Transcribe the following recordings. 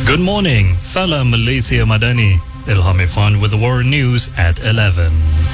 Good morning. Salam Malaysia Madani. Ilham Irfan with the world news at 11.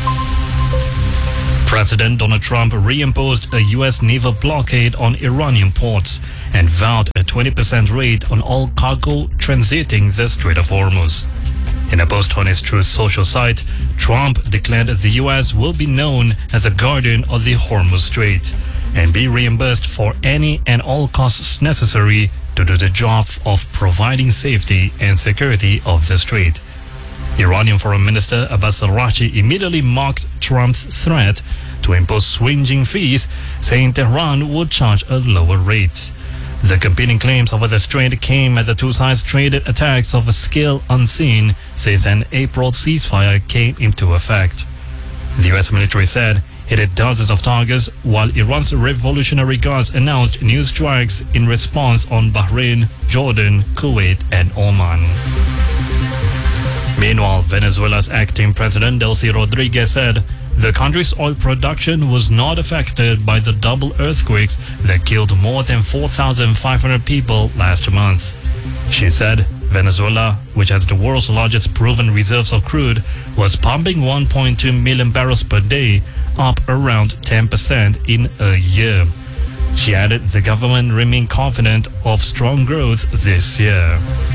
President Donald Trump reimposed a U.S. naval blockade on Iranian ports and vowed a 20% rate on all cargo transiting the Strait of Hormuz. In a post on his Truth Social site, Trump declared the U.S. will be known as the guardian of the Hormuz Strait and be reimbursed for any and all costs necessary to do the job of providing safety and security of the strait. Iranian Foreign Minister Abbas Araghchi immediately mocked Trump's threat to impose swinging fees, saying Tehran would charge a lower rate. The competing claims over the strait came as the two sides traded attacks of a scale unseen since an April ceasefire came into effect. The U.S. military said it hit dozens of targets, while Iran's Revolutionary Guards announced new strikes in response on Bahrain, Jordan, Kuwait, and Oman. Meanwhile, Venezuela's acting president Delcy Rodriguez said the country's oil production was not affected by the double earthquakes that killed more than 4,500 people last month. She said Venezuela, which has the world's largest proven reserves of crude, was pumping 1.2 million barrels per day, up around 10% in a year. She added the government remained confident of strong growth this year.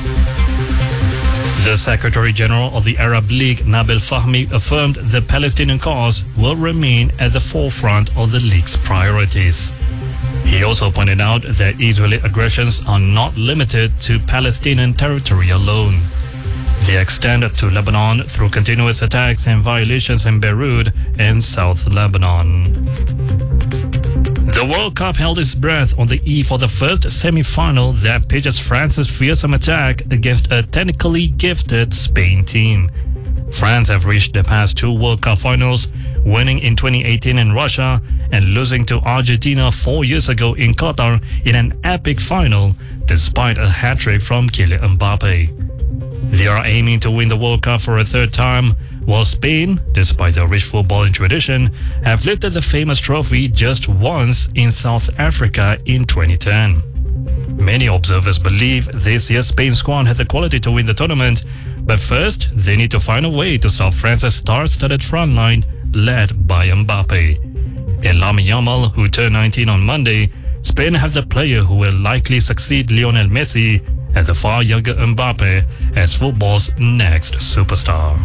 The Secretary General of the Arab League, Nabil Fahmy, affirmed the Palestinian cause will remain at the forefront of the League's priorities. He also pointed out that Israeli aggressions are not limited to Palestinian territory alone. They extend to Lebanon through continuous attacks and violations in Beirut and South Lebanon. The World Cup held its breath on the eve of the first semi-final that pitches France's fearsome attack against a technically gifted Spain team. France have reached the past two World Cup finals, winning in 2018 in Russia and losing to Argentina 4 years ago in Qatar in an epic final, despite a hat-trick from Kylian Mbappe. They are aiming to win the World Cup for a third time, while Spain, despite their rich footballing tradition, have lifted the famous trophy just once in South Africa in 2010. Many observers believe this year's Spain squad has the quality to win the tournament, but first they need to find a way to stop France's star-studded front line led by Mbappe. In Lamine Yamal, who turned 19 on Monday, Spain have the player who will likely succeed Lionel Messi and the far younger Mbappe as football's next superstar.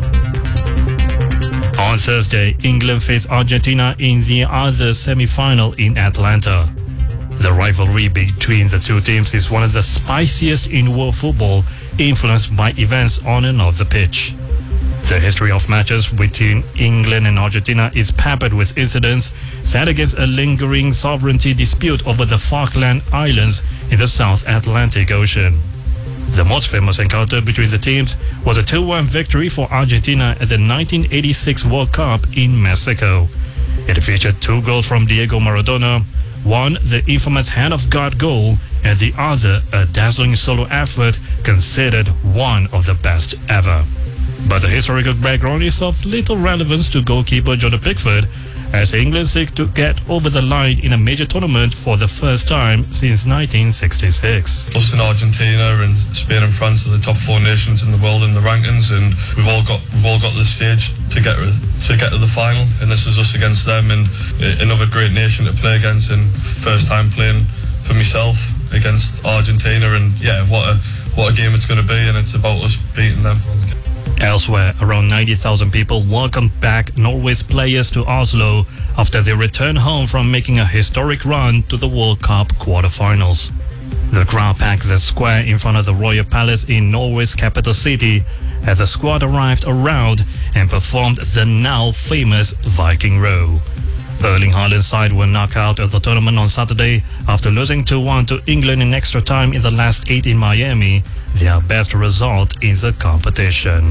On Thursday, England faced Argentina in the other semi-final in Atlanta. The rivalry between the two teams is one of the spiciest in world football, influenced by events on and off the pitch. The history of matches between England and Argentina is peppered with incidents set against a lingering sovereignty dispute over the Falkland Islands in the South Atlantic Ocean. The most famous encounter between the teams was a 2-1 victory for Argentina at the 1986 World Cup in Mexico. It featured 2 goals from Diego Maradona, one the infamous hand of God goal, and the other a dazzling solo effort considered one of the best ever. But the historical background is of little relevance to goalkeeper Jordan Pickford, as England seek to get over the line in a major tournament for the first time since 1966. Us and Argentina and Spain and France are the top 4 nations in the world in the rankings, and we've all got the stage to get to the final, and this is us against them, and another great nation to play against, and first time playing for myself against Argentina, and yeah, what a game it's going to be, and it's about us beating them. Elsewhere, around 90,000 people welcomed back Norway's players to Oslo after they returned home from making a historic run to the World Cup quarterfinals. The crowd packed the square in front of the Royal Palace in Norway's capital city as the squad arrived around and performed the now famous Viking Row. Erling Haaland's side were knocked out of the tournament on Saturday after losing 2-1 to England in extra time in the last 8 in Miami, their best result in the competition.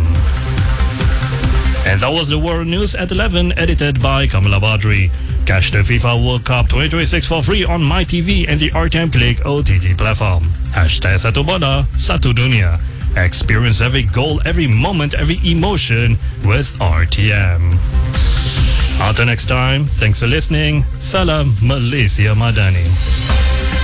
And that was the World News at 11, edited by Kamala Badri. Catch the FIFA World Cup 2026 for free on MyTV and the RTM Click OTT platform. #Satu Bola, Satu Dunia. Experience every goal, every moment, every emotion with RTM. Until next time, thanks for listening. Salam Malaysia Madani.